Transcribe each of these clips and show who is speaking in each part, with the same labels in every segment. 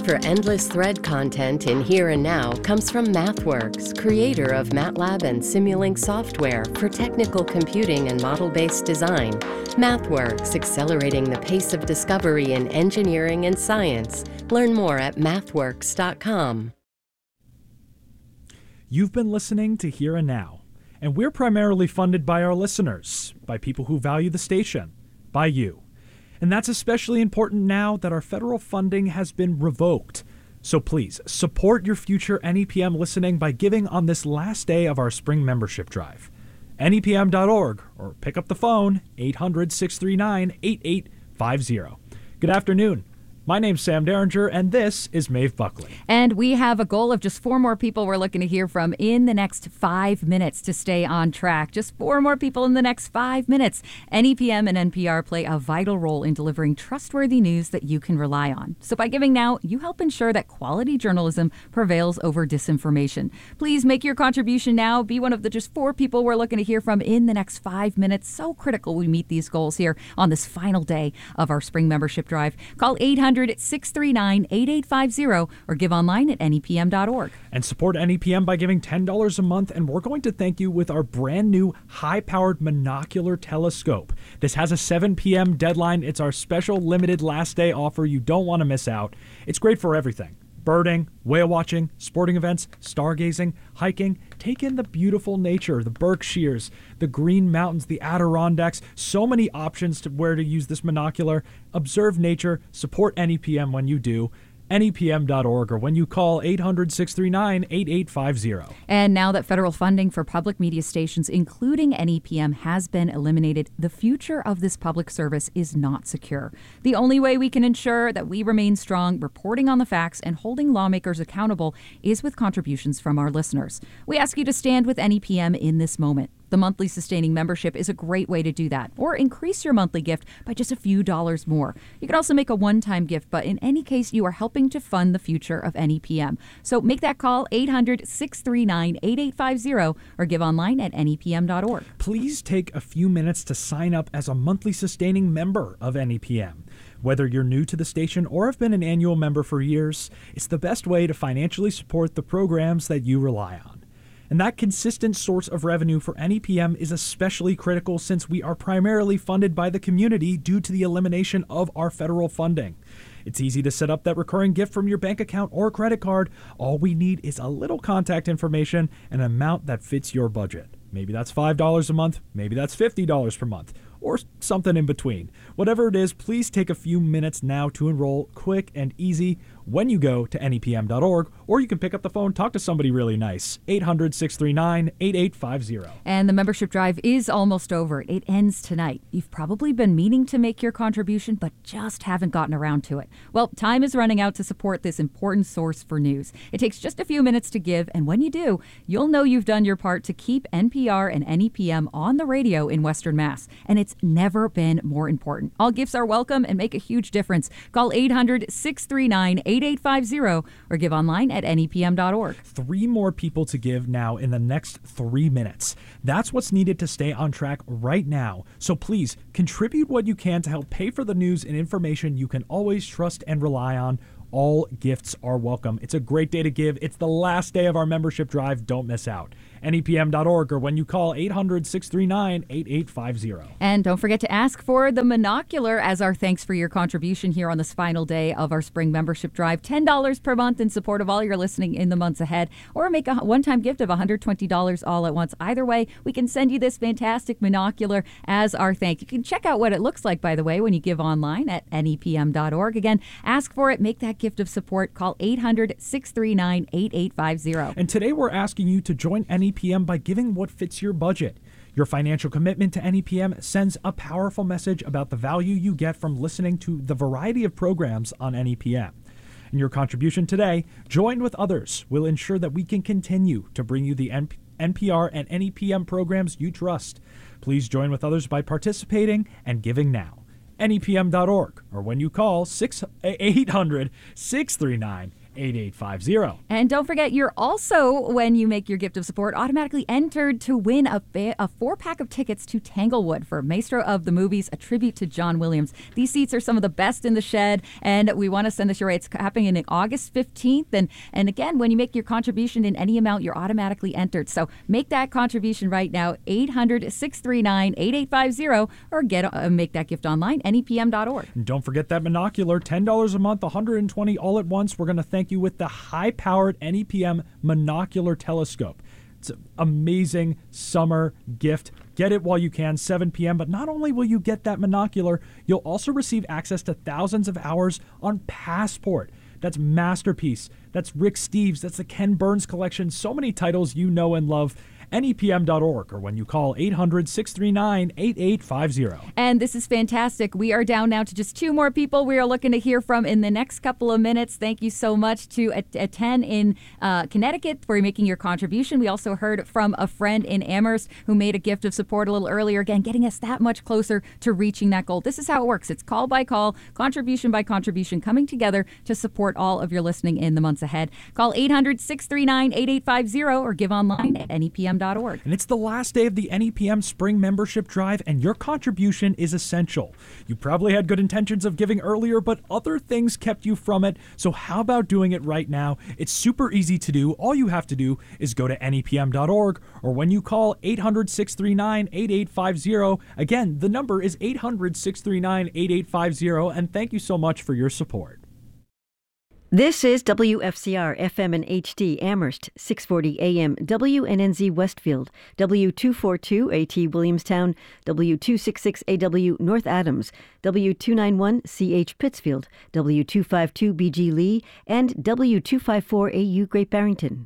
Speaker 1: for endless thread content in Here and Now comes from MathWorks, creator of MATLAB and Simulink software for technical computing and model-based design. MathWorks, accelerating the pace of discovery in engineering and science. Learn more at mathworks.com.
Speaker 2: You've been listening to Here and Now, and we're primarily funded by our listeners, by people who value the station, by you. And that's especially important now that our federal funding has been revoked. So please, support your future NEPM listening by giving on this last day of our spring membership drive. NEPM.org, or pick up the phone, 800-639-8850. Good afternoon. My name's Sam Derringer, and this is Maeve Buckley.
Speaker 3: And we have a goal of just 4 more people we're looking to hear from in the next 5 minutes to stay on track. Just 4 more people in the next 5 minutes. NEPM and NPR play a vital role in delivering trustworthy news that you can rely on. So by giving now, you help ensure that quality journalism prevails over disinformation. Please make your contribution now. Be one of the just 4 people we're looking to hear from in the next 5 minutes. So critical we meet these goals here on this final day of our spring membership drive. Call 800-639-8850 or give online at NEPM.org.
Speaker 2: And support NEPM by giving $10 a month, and we're going to thank you with our brand new high-powered monocular telescope. This has a 7 p.m. deadline. It's our special limited last day offer you don't want to miss out. It's great for everything. Birding, whale watching, sporting events, stargazing, hiking. Take in the beautiful nature, the Berkshires, the Green Mountains, the Adirondacks. So many options to where to use this monocular. Observe nature, support NEPM when you do. NEPM.org, or when you call 800-639-8850.
Speaker 3: And now that federal funding for public media stations, including NEPM, has been eliminated, the future of this public service is not secure. The only way we can ensure that we remain strong, reporting on the facts and holding lawmakers accountable, is with contributions from our listeners. We ask you to stand with NEPM in this moment. The monthly sustaining membership is a great way to do that, or increase your monthly gift by just a few dollars more. You can also make a one-time gift, but in any case, you are helping to fund the future of NEPM. So make that call, 800-639-8850, or give online at NEPM.org.
Speaker 2: Please take a few minutes to sign up as a monthly sustaining member of NEPM. Whether you're new to the station or have been an annual member for years, it's the best way to financially support the programs that you rely on. And that consistent source of revenue for NEPM is especially critical since we are primarily funded by the community due to the elimination of our federal funding. It's easy to set up that recurring gift from your bank account or credit card. All we need is a little contact information and an amount that fits your budget. Maybe that's $5 a month, maybe that's $50 per month, or something in between. Whatever it is, please take a few minutes now to enroll, quick and easy, when you go to NEPM.org, or you can pick up the phone, talk to somebody really nice, 800-639-8850.
Speaker 3: And the membership drive is almost over. It ends tonight. You've probably been meaning to make your contribution, but just haven't gotten around to it. Well, time is running out to support this important source for news. It takes just a few minutes to give, and when you do, you'll know you've done your part to keep NPR and NEPM on the radio in Western Mass. And it's never been more important. All gifts are welcome and make a huge difference. Call 800-639-8850 or give online at NEPM.org.
Speaker 2: 3 more people to give now in the next 3 minutes. That's what's needed to stay on track right now. So please contribute what you can to help pay for the news and information you can always trust and rely on. All gifts are welcome. It's a great day to give. It's the last day of our membership drive. Don't miss out. NEPM.org, or when you call 800-639-8850.
Speaker 3: And don't forget to ask for the monocular as our thanks for your contribution here on this final day of our spring membership drive. $10 per month in support of all your listening in the months ahead, or make a one-time gift of $120 all at once. Either way, we can send you this fantastic monocular as our thank. You can check out what it looks like, by the way, when you give online at NEPM.org. Again, ask for it. Make that gift of support. Call 800-639-8850.
Speaker 2: And today we're asking you to join NEPM by giving what fits your budget. Your financial commitment to NEPM sends a powerful message about the value you get from listening to the variety of programs on NEPM. And your contribution today, joined with others, will ensure that we can continue to bring you the NPR and NEPM programs you trust. Please join with others by participating and giving now. NEPM.org, or when you call 800-639-8850. 8850.
Speaker 3: And don't forget, you're also, when you make your gift of support, automatically entered to win a 4-pack of tickets to Tanglewood for Maestro of the Movies, a tribute to John Williams. These seats are some of the best in the shed, and we want to send this your way. It's happening on August 15th. And again, when you make your contribution in any amount, you're automatically entered. So make that contribution right now, 800-639-8850, or make that gift online, nepm.org.
Speaker 2: And don't forget that monocular, $10 a month, $120 all at once. We're going to thank you with the high-powered NEPM monocular telescope. It's an amazing summer gift. Get it while you can, 7 p.m. But not only will you get that monocular, you'll also receive access to thousands of hours on Passport. That's Masterpiece. That's Rick Steves. That's the Ken Burns collection. So many titles you know and love. NEPM.org, or when you call 800-639-8850.
Speaker 3: And this is fantastic. We are down now to just 2 more people we are looking to hear from in the next couple of minutes. Thank you so much to Eten in Connecticut for making your contribution. We also heard from a friend in Amherst who made a gift of support a little earlier, again, getting us that much closer to reaching that goal. This is how it works. It's call by call, contribution by contribution, coming together to support all of your listening in the months ahead. Call 800-639-8850 or give online at NEPM.org.
Speaker 2: And it's the last day of the NEPM Spring Membership Drive, and your contribution is essential. You probably had good intentions of giving earlier, but other things kept you from it. So how about doing it right now? It's super easy to do. All you have to do is go to NEPM.org, or when you call 800-639-8850. Again, the number is 800-639-8850, and thank you so much for your support.
Speaker 4: This is WFCR FM and HD Amherst, 640 AM, WNNZ Westfield, W242AT Williamstown, W266AW North Adams, W291CH Pittsfield, W252BG Lee, and W254AU Great Barrington.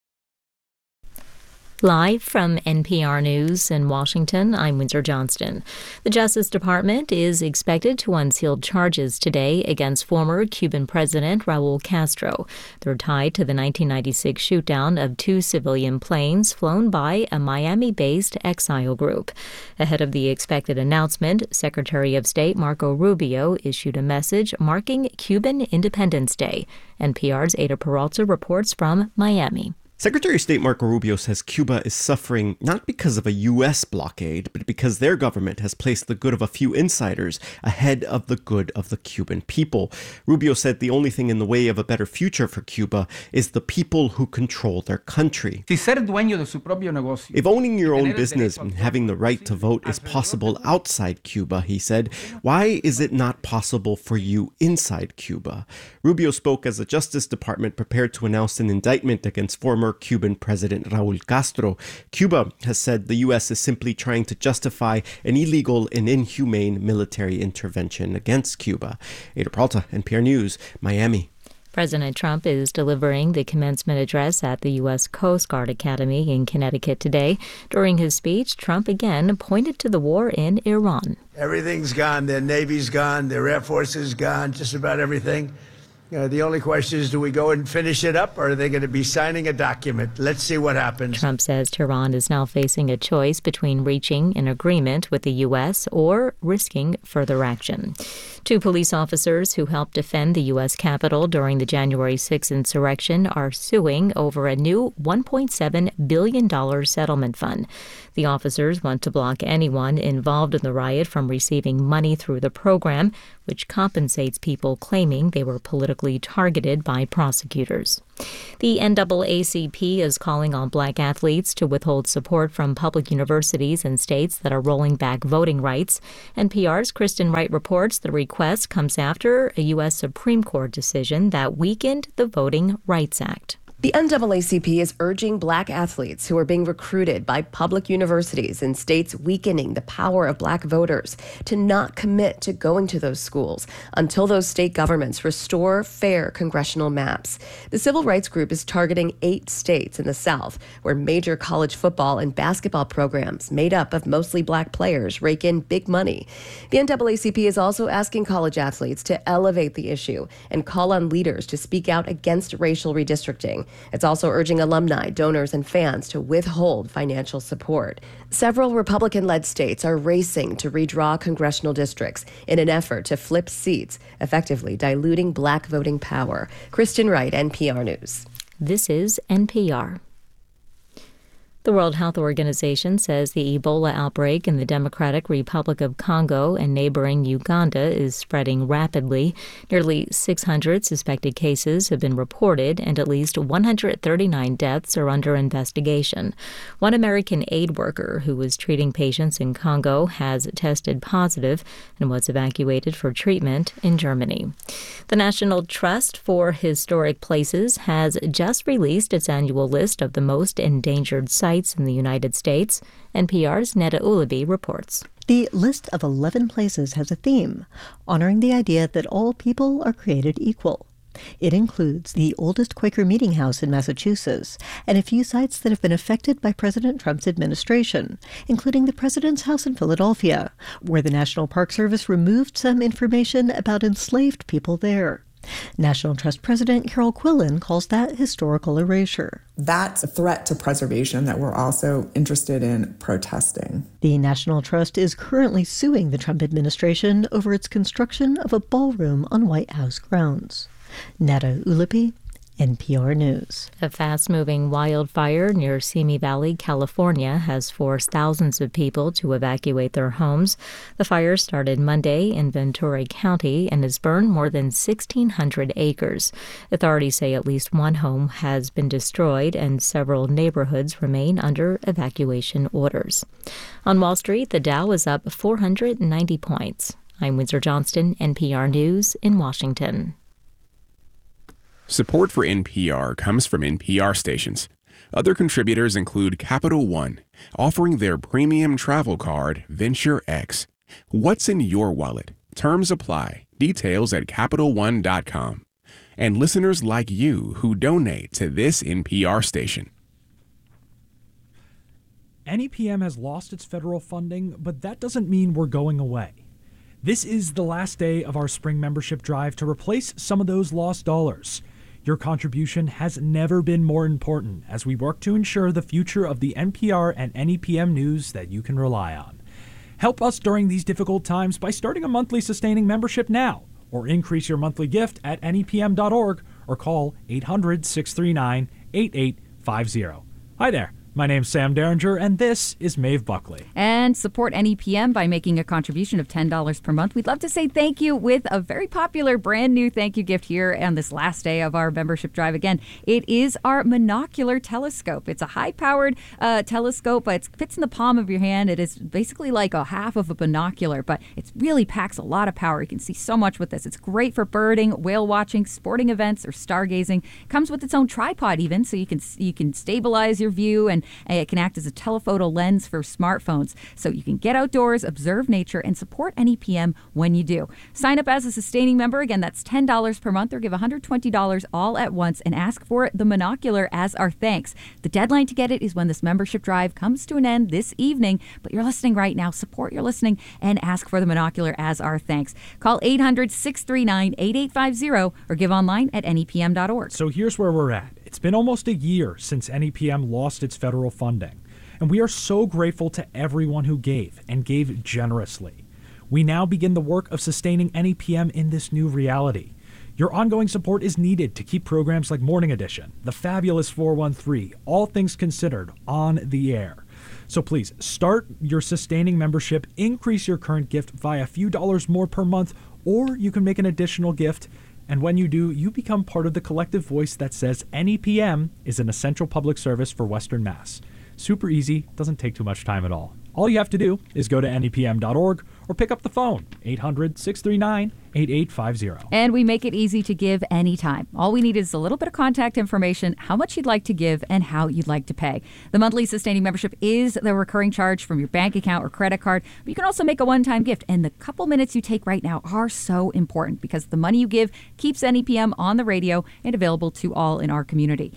Speaker 5: Live from NPR News in Washington, I'm Windsor Johnston. The Justice Department is expected to unseal charges today against former Cuban President Raul Castro. They're tied to the 1996 shootdown of 2 civilian planes flown by a Miami-based exile group. Ahead of the expected announcement, Secretary of State Marco Rubio issued a message marking Cuban Independence Day. NPR's Ada Peralta reports from Miami.
Speaker 6: Secretary of State Marco Rubio says Cuba is suffering not because of a U.S. blockade, but because their government has placed the good of a few insiders ahead of the good of the Cuban people. Rubio said the only thing in the way of a better future for Cuba is the people who control their country. If owning your own business and having the right to vote is possible outside Cuba, he said, why is it not possible for you inside Cuba? Rubio spoke as the Justice Department prepared to announce an indictment against former Cuban President Raul Castro. Cuba has said the U.S. is simply trying to justify an illegal and inhumane military intervention against Cuba. Ada Peralta, NPR News, Miami.
Speaker 5: President Trump is delivering the commencement address at the U.S. Coast Guard Academy in Connecticut today. During his speech, Trump again pointed to the war in Iran.
Speaker 7: Everything's gone. Their Navy's gone. Their Air Force is gone. Just about everything. The only question is, do we go and finish it up, or are they going to be signing a document? Let's see what happens.
Speaker 5: Trump says Tehran is now facing a choice between reaching an agreement with the U.S. or risking further action. 2 police officers who helped defend the U.S. Capitol during the January 6th insurrection are suing over a new $1.7 billion settlement fund. The officers want to block anyone involved in the riot from receiving money through the program, which compensates people claiming they were politically targeted by prosecutors. The NAACP is calling on black athletes to withhold support from public universities and states that are rolling back voting rights. NPR's Kristen Wright reports the request comes after a U.S. Supreme Court decision that weakened the Voting Rights Act.
Speaker 8: The NAACP is urging black athletes who are being recruited by public universities in states weakening the power of black voters to not commit to going to those schools until those state governments restore fair congressional maps. The civil rights group is targeting 8 states in the South where major college football and basketball programs made up of mostly black players rake in big money. The NAACP is also asking college athletes to elevate the issue and call on leaders to speak out against racial redistricting. It's also urging alumni, donors, and fans to withhold financial support. Several Republican-led states are racing to redraw congressional districts in an effort to flip seats, effectively diluting black voting power. Kristen Wright, NPR News.
Speaker 5: This is NPR. The World Health Organization says the Ebola outbreak in the Democratic Republic of Congo and neighboring Uganda is spreading rapidly. Nearly 600 suspected cases have been reported, and at least 139 deaths are under investigation. One American aid worker who was treating patients in Congo has tested positive and was evacuated for treatment in Germany. The National Trust for Historic Places has just released its annual list of the most endangered sites in the United States. NPR's Neda Ulabi reports.
Speaker 9: The list of 11 places has a theme, honoring the idea that all people are created equal. It includes the oldest Quaker meeting house in Massachusetts and a few sites that have been affected by President Trump's administration, including the President's house in Philadelphia, where the National Park Service removed some information about enslaved people there. National Trust President Carol Quillen calls that historical erasure.
Speaker 10: That's a threat to preservation that we're also interested in protesting.
Speaker 9: The National Trust is currently suing the Trump administration over its construction of a ballroom on White House grounds. Neda Ulabi, NPR News.
Speaker 5: A fast-moving wildfire near Simi Valley, California, has forced thousands of people to evacuate their homes. The fire started Monday in Ventura County and has burned more than 1,600 acres. Authorities say at least one home has been destroyed and several neighborhoods remain under evacuation orders. On Wall Street, the Dow is up 490 points. I'm Windsor Johnston, NPR News in Washington.
Speaker 11: Support for NPR comes from NPR stations. Other contributors include Capital One, offering their premium travel card, Venture X. What's in your wallet? Terms apply. Details at CapitalOne.com. And listeners like you who donate to this NPR station.
Speaker 2: NEPM has lost its federal funding, but that doesn't mean we're going away. This is the last day of our spring membership drive to replace some of those lost dollars. Your contribution has never been more important as we work to ensure the future of the NPR and NEPM news that you can rely on. Help us during these difficult times by starting a monthly sustaining membership now, or increase your monthly gift at nepm.org or call 800-639-8850. Hi there. My name's Sam Derringer, and this is Maeve Buckley.
Speaker 3: And support NEPM by making a contribution of $10 per month. We'd love to say thank you with a very popular brand new thank you gift here on this last day of our membership drive. Again, it is our monocular telescope. It's a high-powered telescope. It fits in the palm of your hand. It is basically like a half of a binocular, but it really packs a lot of power. You can see so much with this. It's great for birding, whale watching, sporting events, or stargazing. It comes with its own tripod even, so you can stabilize your view, and it can act as a telephoto lens for smartphones. So you can get outdoors, observe nature, and support NEPM when you do. Sign up as a sustaining member. Again, that's $10 per month, or give $120 all at once and ask for the monocular as our thanks. The deadline to get it is when this membership drive comes to an end this evening, but you're listening right now. Support your listening and ask for the monocular as our thanks. Call 800-639-8850 or give online at nepm.org.
Speaker 2: So here's where we're at. It's been almost a year since NEPM lost its federal funding, and we are so grateful to everyone who gave, and gave generously. We now begin the work of sustaining NEPM in this new reality. Your ongoing support is needed to keep programs like Morning Edition, The Fabulous 413, All Things Considered on the air. So please, start your sustaining membership, increase your current gift by a few dollars more per month, or you can make an additional gift. And when you do, you become part of the collective voice that says NEPM is an essential public service for Western Mass. Super easy, doesn't take too much time at all. All you have to do is go to nepm.org or pick up the phone, 800-639-8850.
Speaker 3: And we make it easy to give anytime. All we need is a little bit of contact information, how much you'd like to give, and how you'd like to pay. The monthly sustaining membership is the recurring charge from your bank account or credit card, but you can also make a one-time gift. And the couple minutes you take right now are so important because the money you give keeps NEPM on the radio and available to all in our community.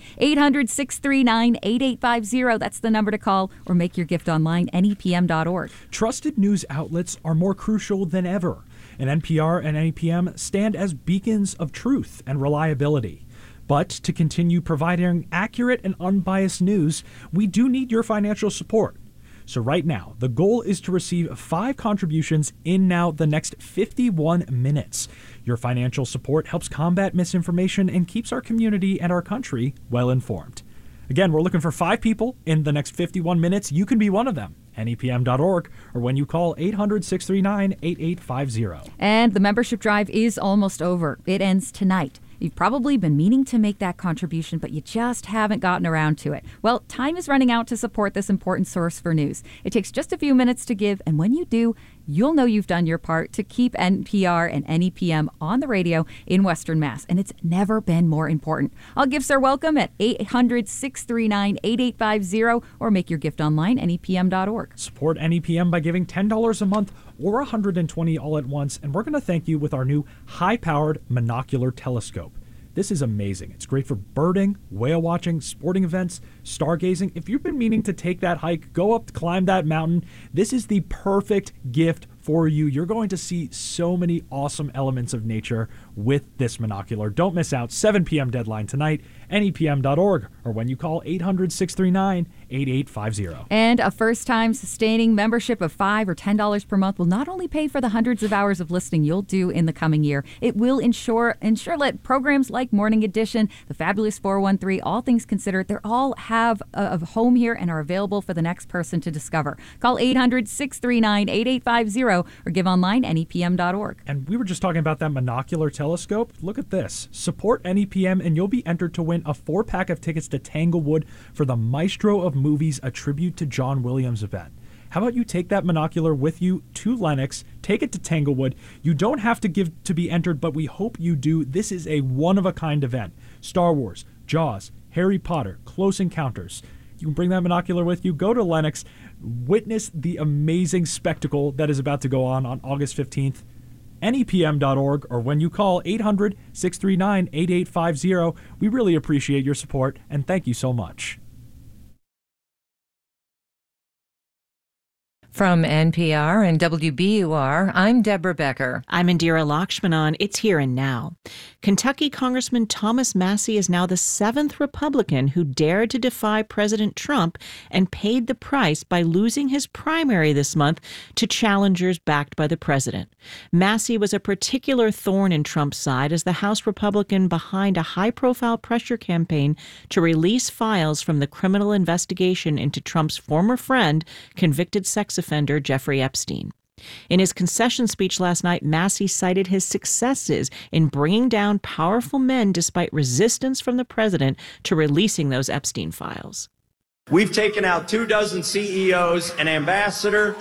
Speaker 3: 800-639-8850, that's the number to call, or make your gift online, nepm.org.
Speaker 2: Trusted news outlets are more crucial than ever, and NPR and NEPM stand as beacons of truth and reliability. But to continue providing accurate and unbiased news, we do need your financial support. So right now, the goal is to receive 5 contributions in now the next 51 minutes. Your financial support helps combat misinformation and keeps our community and our country well informed. Again, we're looking for 5 people in the next 51 minutes. You can be one of them. NEPM.org, or when you call 800-639-8850.
Speaker 3: And the membership drive is almost over. It ends tonight. You've probably been meaning to make that contribution, but you just haven't gotten around to it. Well, time is running out to support this important source for news. It takes just a few minutes to give, and when you do, you'll know you've done your part to keep NPR and NEPM on the radio in Western Mass, and it's never been more important. All gifts are welcome at 800-639-8850 or make your gift online, NEPM.org.
Speaker 2: Support NEPM by giving $10 a month or $120 all at once, and we're going to thank you with our new high-powered monocular telescope. This is amazing. It's great for birding, whale watching, sporting events, stargazing. If you've been meaning to take that hike, go up, climb that mountain, this is the perfect gift for you. You're going to see so many awesome elements of nature with this monocular. Don't miss out. 7 p.m. deadline tonight, NEPM.org, or when you call 800-639-8850.
Speaker 3: And a first-time sustaining membership of $5 or $10 per month will not only pay for the hundreds of hours of listening you'll do in the coming year, it will ensure that programs like Morning Edition, the Fabulous 413, All Things Considered, they all have a home here and are available for the next person to discover. Call 800-639-8850 or give online, NEPM.org.
Speaker 2: And we were just talking about that monocular telescope. Look at this. Support NEPM and you'll be entered to win a 4-pack of tickets to Tanglewood for the Maestro of Movies, a tribute to John Williams event. How about you take that monocular with you to Lenox, take it to Tanglewood. You don't have to give to be entered, but we hope you do. This is a one-of-a-kind event. Star Wars, Jaws, Harry Potter, Close Encounters. You can bring that monocular with you, go to Lenox, witness the amazing spectacle that is about to go on August 15th. NEPM.org, or when you call 800-639-8850. We really appreciate your support, and thank you so much.
Speaker 12: From NPR and WBUR, I'm Deborah Becker.
Speaker 13: I'm Indira Lakshmanan. It's Here and Now. Kentucky Congressman Thomas Massie is now the 7th Republican who dared to defy President Trump and paid the price by losing his primary this month to challengers backed by the president. Massie was a particular thorn in Trump's side as the House Republican behind a high-profile pressure campaign to release files from the criminal investigation into Trump's former friend, convicted sex offender Jeffrey Epstein. In his concession speech last night, Massie cited his successes in bringing down powerful men despite resistance from the president to releasing those Epstein files.
Speaker 14: We've taken out 24 CEOs, an ambassador,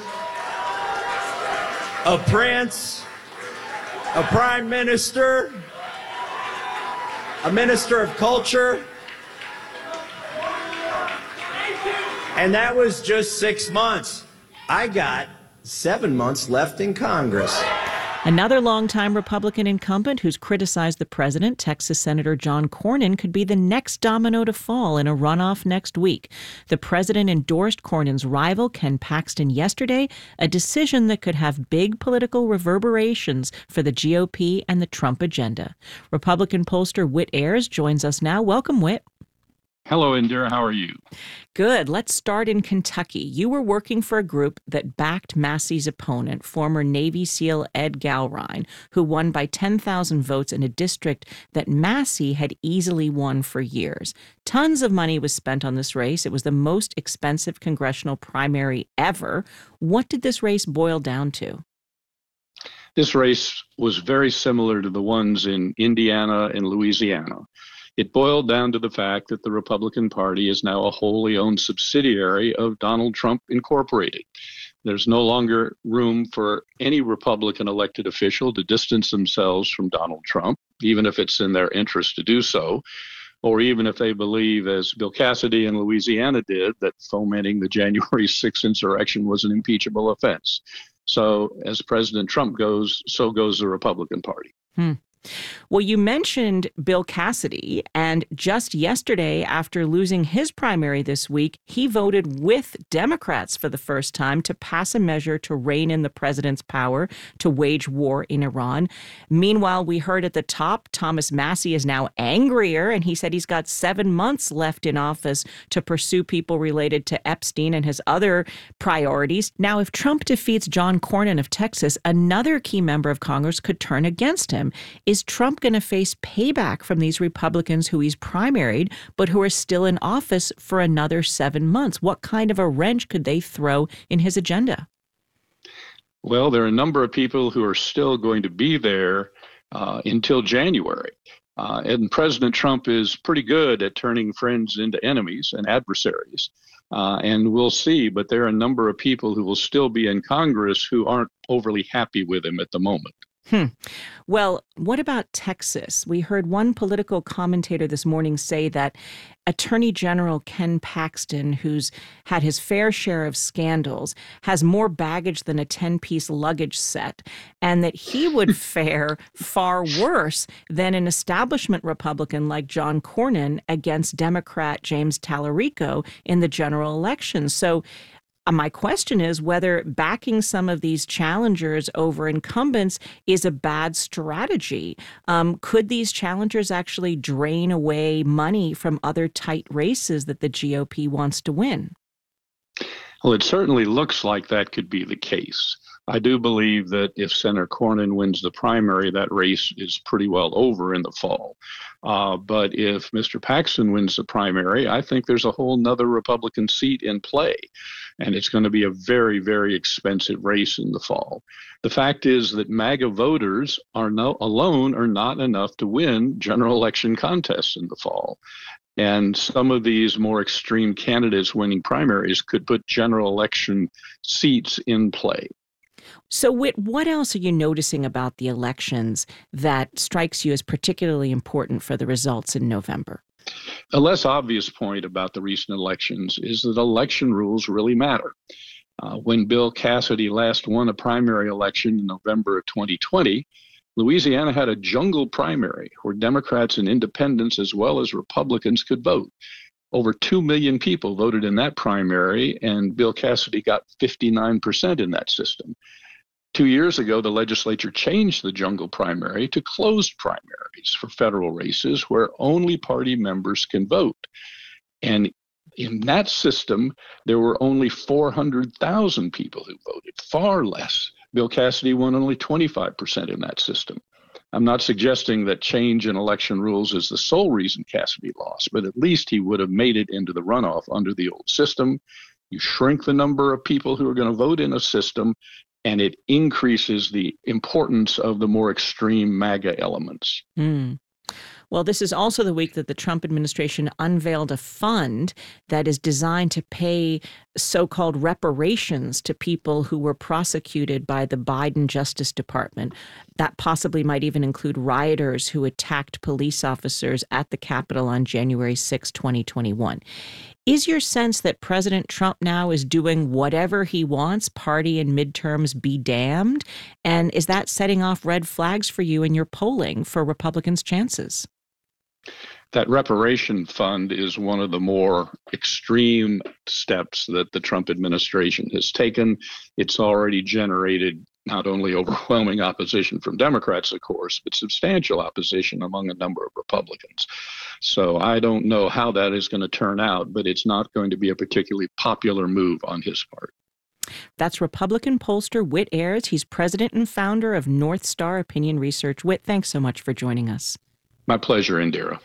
Speaker 14: a prince, a prime minister, a minister of culture, and that was just 6 months. I got 7 months left in Congress.
Speaker 13: Another longtime Republican incumbent who's criticized the president, Texas Senator John Cornyn, could be the next domino to fall in a runoff next week. The president endorsed Cornyn's rival, Ken Paxton, yesterday, a decision that could have big political reverberations for the GOP and the Trump agenda. Republican pollster Whit Ayers joins us now. Welcome, Whit.
Speaker 15: Hello, Indira. How are you?
Speaker 13: Good. Let's start in Kentucky. You were working for a group that backed Massie's opponent, former Navy SEAL Ed Gowrine, who won by 10,000 votes in a district that Massie had easily won for years. Tons of money was spent on this race. It was the most expensive congressional primary ever. What did this race boil down to?
Speaker 15: This race was very similar to the ones in Indiana and Louisiana. It boiled down to the fact that the Republican Party is now a wholly owned subsidiary of Donald Trump Incorporated. There's no longer room for any Republican elected official to distance themselves from Donald Trump, even if it's in their interest to do so, or even if they believe, as Bill Cassidy in Louisiana did, that fomenting the January 6th insurrection was an impeachable offense. So as President Trump goes, so goes the Republican Party.
Speaker 13: Well, you mentioned Bill Cassidy, and just yesterday, after losing his primary this week, he voted with Democrats for the first time to pass a measure to rein in the president's power to wage war in Iran. Meanwhile, we heard at the top, Thomas Massie is now angrier, and he said he's got 7 months left in office to pursue people related to Epstein and his other priorities. Now, if Trump defeats John Cornyn of Texas, another key member of Congress could turn against him. Is Trump going to face payback from these Republicans who he's primaried, but who are still in office for another 7 months? What kind of a wrench could they throw in his agenda?
Speaker 15: Well, there are a number of people who are still going to be there until January. And President Trump is pretty good at turning friends into enemies and adversaries. And we'll see, but there are a number of people who will still be in Congress who aren't overly happy with him at the moment.
Speaker 13: Well, what about Texas? We heard one political commentator this morning say that Attorney General Ken Paxton, who's had his fair share of scandals, has more baggage than a 10-piece luggage set, and that he would fare far worse than an establishment Republican like John Cornyn against Democrat James Tallarico in the general election. So my question is whether backing some of these challengers over incumbents is a bad strategy. Could these challengers actually drain away money from other tight races that the GOP wants to win?
Speaker 15: Well, it certainly looks like that could be the case. I do believe that if Senator Cornyn wins the primary, that race is pretty well over in the fall. But if Mr. Paxton wins the primary, I think there's a whole nother Republican seat in play. And it's going to be a very, very expensive race in the fall. The fact is that MAGA voters alone are not enough to win general election contests in the fall. And some of these more extreme candidates winning primaries could put general election seats in play.
Speaker 13: So, Whit, what else are you noticing about the elections that strikes you as particularly important for the results in November?
Speaker 15: A less obvious point about the recent elections is that election rules really matter. When Bill Cassidy last won a primary election in November of 2020, Louisiana had a jungle primary where Democrats and independents as well as Republicans could vote. Over 2 million people voted in that primary, and Bill Cassidy got 59% in that system. 2 years ago, the legislature changed the jungle primary to closed primaries for federal races where only party members can vote. And in that system, there were only 400,000 people who voted, far less. Bill Cassidy won only 25% in that system. I'm not suggesting that change in election rules is the sole reason Cassidy lost, but at least he would have made it into the runoff under the old system. You shrink the number of people who are going to vote in a system, and it increases the importance of the more extreme MAGA elements.
Speaker 13: Well, this is also the week that the Trump administration unveiled a fund that is designed to pay so-called reparations to people who were prosecuted by the Biden Justice Department. That possibly might even include rioters who attacked police officers at the Capitol on January 6, 2021. Is your sense that President Trump now is doing whatever he wants, party and midterms be damned? And is that setting off red flags for you in your polling for Republicans' chances?
Speaker 15: That reparation fund is one of the more extreme steps that the Trump administration has taken. It's already generated not only overwhelming opposition from Democrats, of course, but substantial opposition among a number of Republicans. So I don't know how that is going to turn out, but it's not going to be a particularly popular move on his part.
Speaker 13: That's Republican pollster Whit Ayers. He's president and founder of North Star Opinion Research. Whit, thanks so much for joining us.
Speaker 15: My pleasure, Indira.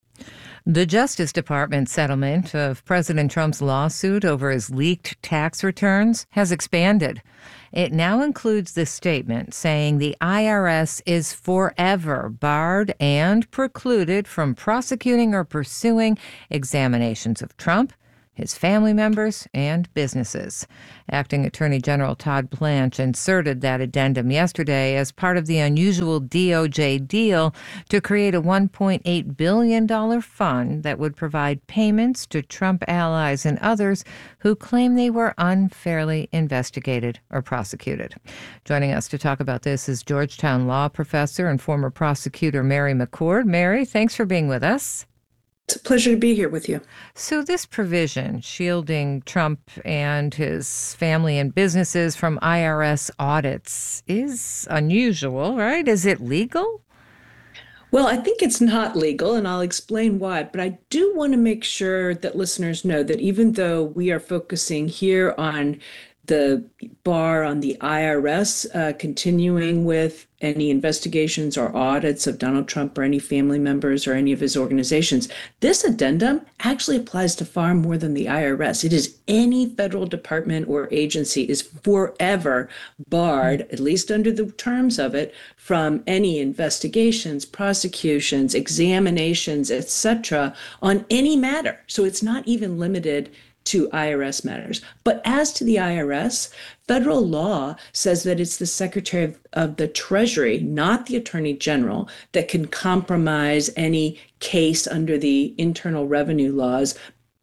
Speaker 12: The Justice Department settlement of President Trump's lawsuit over his leaked tax returns has expanded. It now includes this statement saying the IRS is forever barred and precluded from prosecuting or pursuing examinations of Trump, his family members, and businesses. Acting Attorney General Todd Blanche inserted that addendum yesterday as part of the unusual DOJ deal to create a $1.8 billion fund that would provide payments to Trump allies and others who claim they were unfairly investigated or prosecuted. Joining us to talk about this is Georgetown law professor and former prosecutor Mary McCord. Mary, thanks for being with us.
Speaker 16: It's a pleasure to be here with you.
Speaker 12: So this provision shielding Trump and his family and businesses from IRS audits is unusual, right? Is it legal?
Speaker 16: Well, I think it's not legal, and I'll explain why. But I do want to make sure that listeners know that even though we are focusing here on the bar on the IRS continuing with any investigations or audits of Donald Trump or any family members or any of his organizations, this addendum actually applies to far more than the IRS. It is any federal department or agency is forever barred, at least under the terms of it, from any investigations, prosecutions, examinations, etc., on any matter. So it's not even limited to IRS matters. But as to the IRS, federal law says that it's the Secretary of the Treasury, not the Attorney General, that can compromise any case under the Internal Revenue laws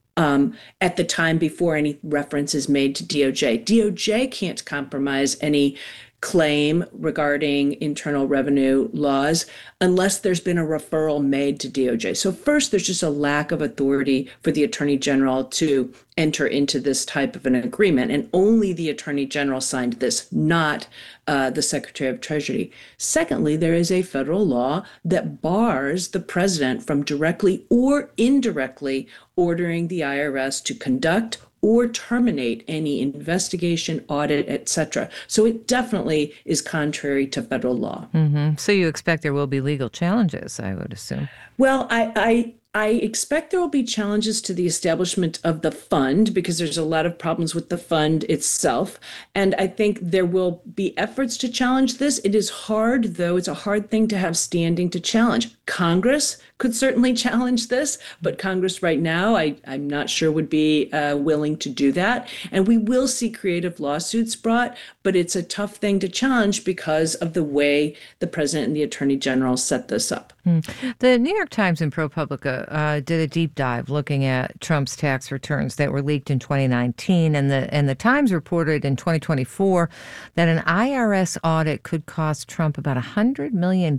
Speaker 16: at the time before any reference is made to DOJ. DOJ can't compromise any claim regarding Internal Revenue laws unless there's been a referral made to DOJ. So first, there's just a lack of authority for the Attorney General to enter into this type of an agreement. And only the Attorney General signed this, not the Secretary of Treasury. Secondly, there is a federal law that bars the president from directly or indirectly ordering the IRS to conduct or terminate any investigation, audit, etc. So it definitely is contrary to federal law.
Speaker 12: Mm-hmm. So you expect there will be legal challenges, I would assume.
Speaker 16: Well, I expect there will be challenges to the establishment of the fund because there's a lot of problems with the fund itself. And I think there will be efforts to challenge this. It is hard, though. It's a hard thing to have standing to challenge. Congress could certainly challenge this, but Congress right now, I'm not sure would be willing to do that. And we will see creative lawsuits brought, but it's a tough thing to challenge because of the way the president and the attorney general set this up.
Speaker 12: The New York Times and ProPublica did a deep dive looking at Trump's tax returns that were leaked in 2019, and the Times reported in 2024 that an IRS audit could cost Trump about $100 million.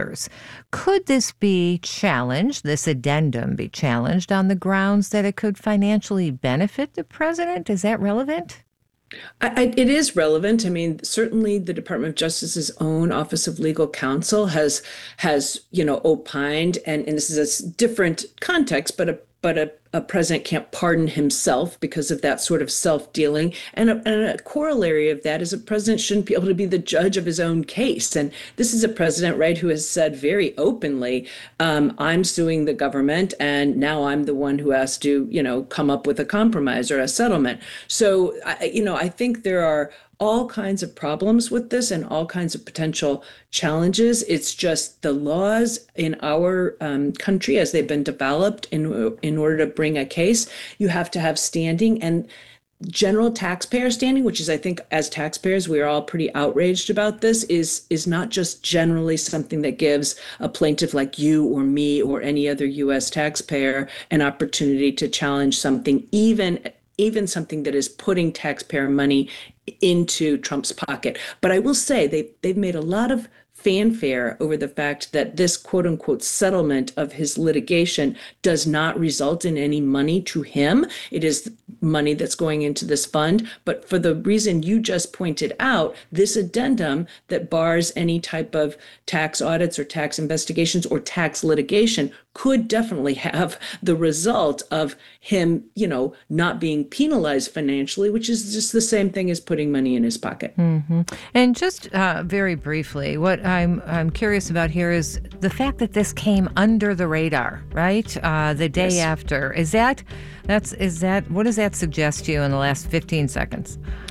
Speaker 12: Could this be challenged, this addendum be challenged on the grounds that it could financially benefit the president? Is that relevant?
Speaker 16: It is relevant. I mean, certainly the Department of Justice's own Office of Legal Counsel has opined, and this is a different context, but a president can't pardon himself because of that sort of self-dealing. And a corollary of that is a president shouldn't be able to be the judge of his own case. And this is a president, right, who has said very openly, I'm suing the government, and now I'm the one who has to, come up with a compromise or a settlement. So, I think there are all kinds of problems with this and all kinds of potential challenges. It's just the laws in our country as they've been developed in order to bring a case, you have to have standing and general taxpayer standing, which is, I think, as taxpayers, we are all pretty outraged about this, is not just generally something that gives a plaintiff like you or me or any other U.S. taxpayer an opportunity to challenge something, even something that is putting taxpayer money into Trump's pocket. But I will say they've made a lot of fanfare over the fact that this quote unquote settlement of his litigation does not result in any money to him. It is money that's going into this fund. But for the reason you just pointed out, this addendum that bars any type of tax audits or tax investigations or tax litigation could definitely have the result of him, not being penalized financially, which is just the same thing as putting money in his pocket.
Speaker 12: Mm-hmm. And just very briefly, what I'm curious about here is the fact that this came under the radar, right? The day after. What does that suggest to you in the last 15 seconds?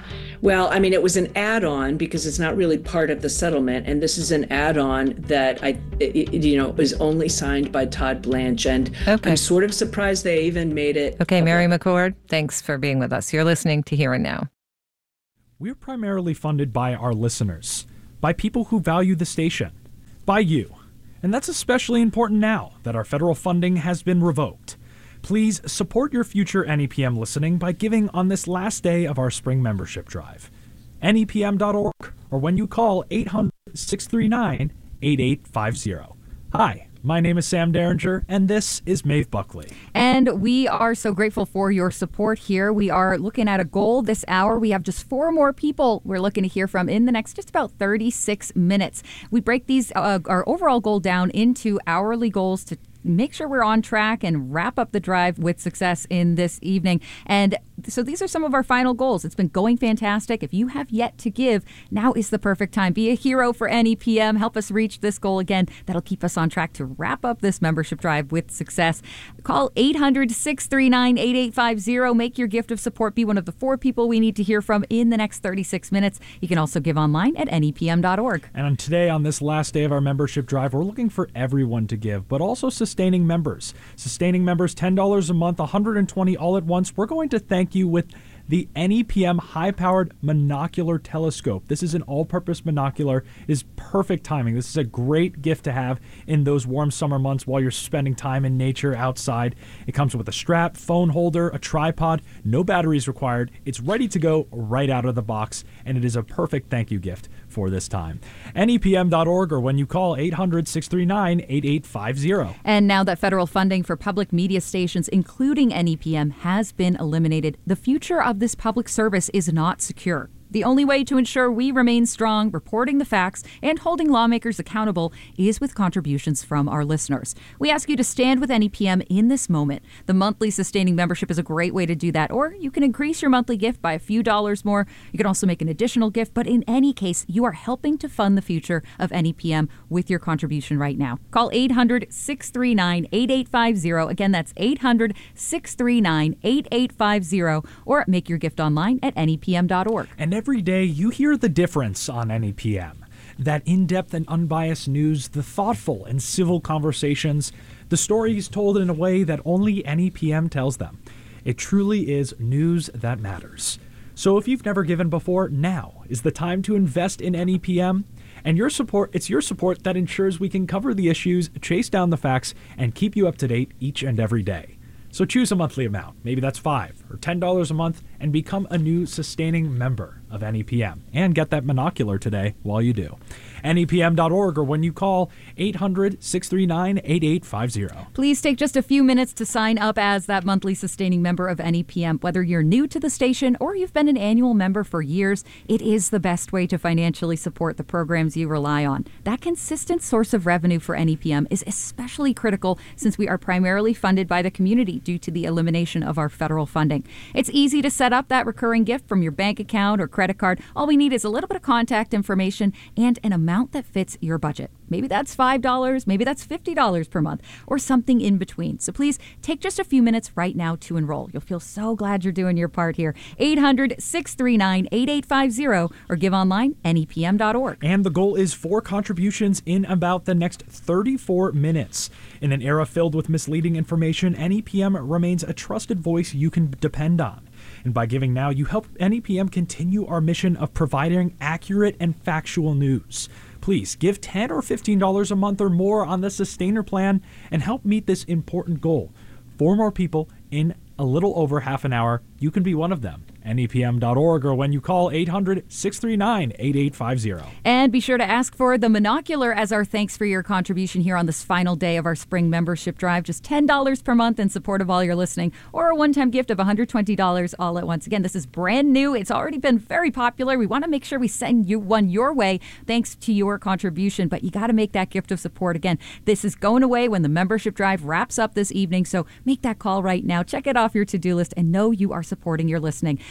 Speaker 16: Well, I mean, it was an add-on because it's not really part of the settlement, and this is an add-on that is only signed by Todd Blanche, and I'm sort of surprised they even made it.
Speaker 12: Okay, Mary McCord, thanks for being with us. You're listening to Here and Now.
Speaker 2: We're primarily funded by our listeners, by people who value the station, by you. And that's especially important now that our federal funding has been revoked. Please support your future NEPM listening by giving on this last day of our spring membership drive. NEPM.org, or when you call 800-639-8850. Hi, my name is Sam Derringer, and this is Maeve Buckley.
Speaker 3: And we are so grateful for your support here. We are looking at a goal this hour. We have just 4 more people we're looking to hear from in the next just about 36 minutes. We break these our overall goal down into hourly goals to make sure we're on track and wrap up the drive with success in this evening. And so these are some of our final goals. It's been going fantastic. If you have yet to give, now is the perfect time. Be a hero for NEPM. Help us reach this goal again. That'll keep us on track to wrap up this membership drive with success. Call 800-639-8850. Make your gift of support. Be one of the 4 people we need to hear from in the next 36 minutes. You can also give online at NEPM.org.
Speaker 2: And today, on this last day of our membership drive, we're looking for everyone to give, but also sustaining members. Sustaining members, $10 a month, $120 all at once. We're going to thank you with the NEPM high-powered monocular telescope. This is an all-purpose monocular. It is perfect timing. This is a great gift to have in those warm summer months while you're spending time in nature outside. It comes with a strap, phone holder, a tripod, no batteries required. It's ready to go right out of the box, and it is a perfect thank you gift for this time. NEPM.org, or when you call 800-639-8850.
Speaker 3: And now that federal funding for public media stations, including NEPM, has been eliminated, the future of this public service is not secure. The only way to ensure we remain strong, reporting the facts, and holding lawmakers accountable is with contributions from our listeners. We ask you to stand with NEPM in this moment. The monthly sustaining membership is a great way to do that, or you can increase your monthly gift by a few dollars more. You can also make an additional gift, but in any case, you are helping to fund the future of NEPM with your contribution right now. Call 800-639-8850. Again, that's 800-639-8850, or make your gift online at NEPM.org.
Speaker 2: And every day you hear the difference on NEPM. That in-depth and unbiased news, the thoughtful and civil conversations, the stories told in a way that only NEPM tells them. It truly is news that matters. So if you've never given before, now is the time to invest in NEPM. And your support, it's your support that ensures we can cover the issues, chase down the facts, and keep you up to date each and every day. So choose a monthly amount, maybe that's $5 or $10 a month, and become a new sustaining member of NEPM. And get that monocular today while you do. NEPM.org, or when you call 800-639-8850.
Speaker 3: Please take just a few minutes to sign up as that monthly sustaining member of NEPM. Whether you're new to the station or you've been an annual member for years, it is the best way to financially support the programs you rely on. That consistent source of revenue for NEPM is especially critical since we are primarily funded by the community due to the elimination of our federal funding. It's easy to set up that recurring gift from your bank account or credit card. All we need is a little bit of contact information and an amount that fits your budget. Maybe that's $5, maybe that's $50 per month, or something in between. So please take just a few minutes right now to enroll. You'll feel so glad you're doing your part here. 800-639-8850, or give online, NEPM.org.
Speaker 2: And the goal is 4 contributions in about the next 34 minutes. In an era filled with misleading information, NEPM remains a trusted voice you can depend on. And by giving now, you help NEPM continue our mission of providing accurate and factual news. Please give $10 or $15 a month or more on the Sustainer plan and help meet this important goal. 4 more people in a little over half an hour. You can be one of them. NEPM.org, or when you call 800-639-8850.
Speaker 3: And be sure to ask for the monocular as our thanks for your contribution here on this final day of our spring membership drive. Just $10 per month in support of all your listening, or a one-time gift of $120 all at once. Again, this is brand new. It's already been very popular. We want to make sure we send you one your way thanks to your contribution, but you got to make that gift of support. Again, this is going away when the membership drive wraps up this evening, so make that call right now. Check it off your to-do list and know you are supporting your listening.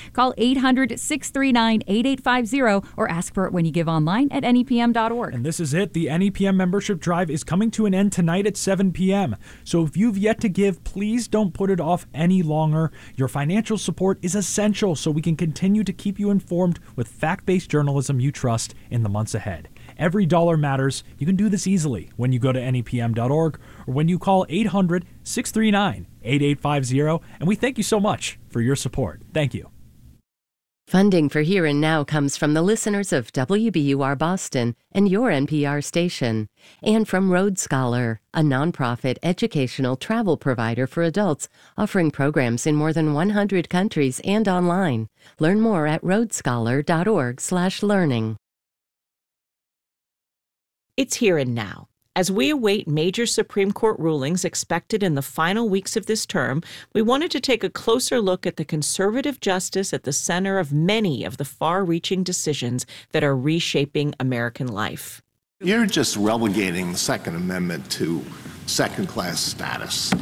Speaker 3: Call 800-639-8850 or ask for it when you give online at nepm.org.
Speaker 2: And this is it. The NEPM membership drive is coming to an end tonight at 7 p.m. So if you've yet to give, please don't put it off any longer. Your financial support is essential so we can continue to keep you informed with fact-based journalism you trust in the months ahead. Every dollar matters. You can do this easily when you go to nepm.org or when you call 800-639-8850. And we thank you so much for your support. Thank you.
Speaker 1: Funding for Here and Now comes from the listeners of WBUR Boston and your NPR station, and from Road Scholar, a nonprofit educational travel provider for adults offering programs in more than 100 countries and online. Learn more at roadscholar.org/learning.
Speaker 13: It's Here and Now. As we await major Supreme Court rulings expected in the final weeks of this term, we wanted to take a closer look at the conservative justice at the center of many of the far-reaching decisions that are reshaping American life.
Speaker 17: You're just relegating the Second Amendment to second-class status.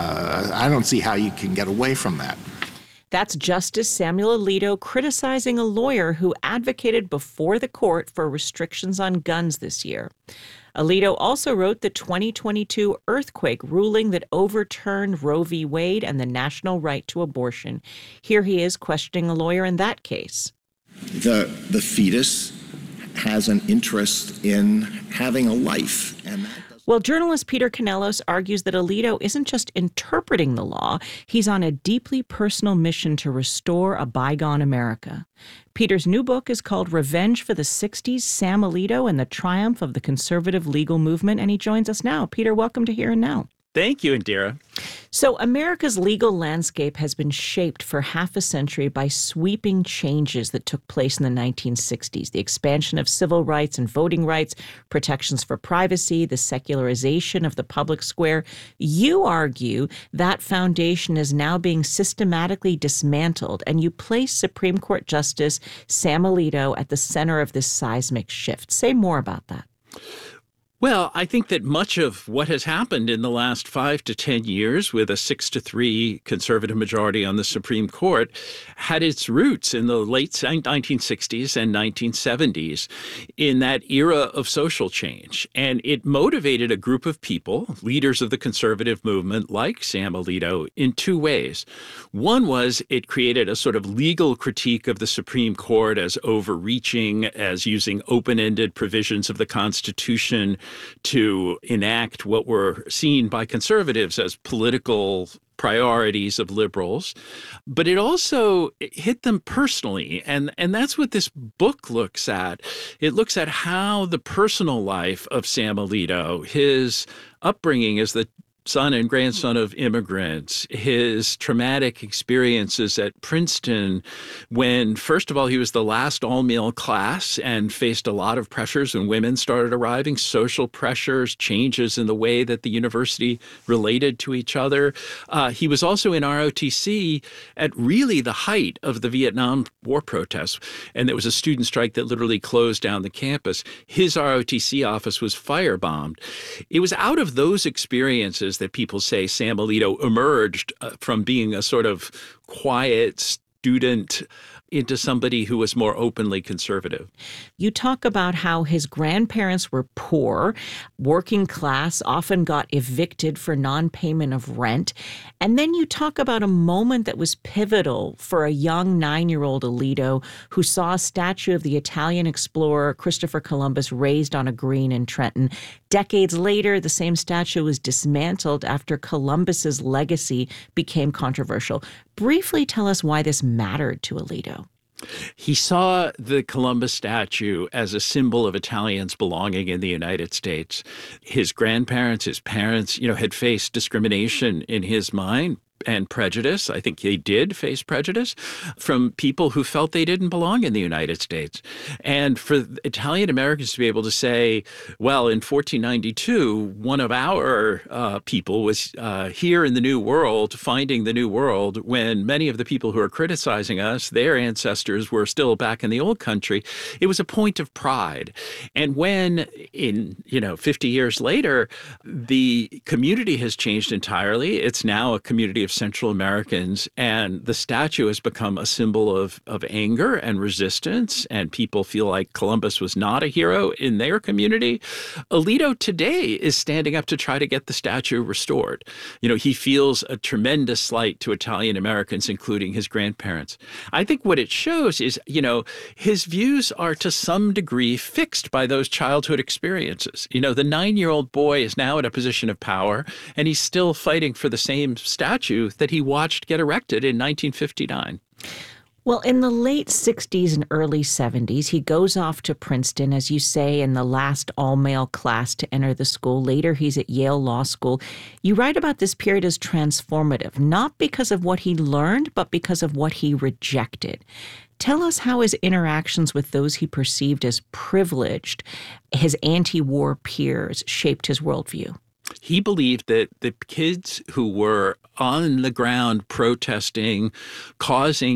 Speaker 17: I don't see how you can get away from that.
Speaker 13: That's Justice Samuel Alito criticizing a lawyer who advocated before the court for restrictions on guns this year. Alito also wrote the 2022 earthquake ruling that overturned Roe v. Wade and the national right to abortion. Here he is questioning a lawyer in that case.
Speaker 17: The fetus has an interest in having a life, and
Speaker 13: well, journalist Peter Canellos argues that Alito isn't just interpreting the law, he's on a deeply personal mission to restore a bygone America. Peter's new book is called Revenge for the 60s, Sam Alito and the Triumph of the Conservative Legal Movement, and he joins us now. Peter, welcome to Here and Now.
Speaker 18: Thank you, Indira.
Speaker 13: So America's legal landscape has been shaped for half a century by sweeping changes that took place in the 1960s. The expansion of civil rights and voting rights, protections for privacy, the secularization of the public square. You argue that foundation is now being systematically dismantled, and you place Supreme Court Justice Sam Alito at the center of this seismic shift. Say more about that.
Speaker 18: Well, I think that much of what has happened in the last 5 to 10 years with a 6-3 conservative majority on the Supreme Court had its roots in the late 1960s and 1970s in that era of social change. And it motivated a group of people, leaders of the conservative movement like Sam Alito, in two ways. One was it created a sort of legal critique of the Supreme Court as overreaching, as using open-ended provisions of the Constitution to enact what were seen by conservatives as political priorities of liberals. But it also hit them personally. And that's what this book looks at. It looks at how the personal life of Sam Alito, his upbringing as the son and grandson of immigrants, his traumatic experiences at Princeton when, first of all, he was the last all-male class and faced a lot of pressures when women started arriving, social pressures, changes in the way that the university related to each other. He was also in ROTC at really the height of the Vietnam War protests, and there was a student strike that literally closed down the campus. His ROTC office was firebombed. It was out of those experiences that people say Sam Alito emerged from being a sort of quiet student into somebody who was more openly conservative.
Speaker 13: You talk about how his grandparents were poor, working class, often got evicted for non-payment of rent. And then you talk about a moment that was pivotal for a young 9-year-old Alito who saw a statue of the Italian explorer Christopher Columbus raised on a green in Trenton. Decades later, the same statue was dismantled after Columbus's legacy became controversial. Briefly tell us why this mattered to Alito.
Speaker 18: He saw the Columbus statue as a symbol of Italians belonging in the United States. His grandparents, his parents, had faced discrimination in his mind and prejudice. I think they did face prejudice from people who felt they didn't belong in the United States. And for Italian Americans to be able to say, well, in 1492, one of our people was here in the New World, finding the New World, when many of the people who are criticizing us, their ancestors were still back in the old country. It was a point of pride. And when in, 50 years later, the community has changed entirely, it's now a community of of Central Americans, and the statue has become a symbol of anger and resistance, and people feel like Columbus was not a hero in their community. Alito today is standing up to try to get the statue restored. He feels a tremendous slight to Italian Americans, including his grandparents. I think what it shows is, his views are to some degree fixed by those childhood experiences. The 9-year-old boy is now in a position of power, and he's still fighting for the same statue that he watched get erected in 1959.
Speaker 13: Well, in the late 60s and early 70s, he goes off to Princeton, as you say, in the last all-male class to enter the school. Later, he's at Yale Law School. You write about this period as transformative, not because of what he learned, but because of what he rejected. Tell us how his interactions with those he perceived as privileged, his anti-war peers, shaped his worldview.
Speaker 18: He believed that the kids who were on the ground protesting, causing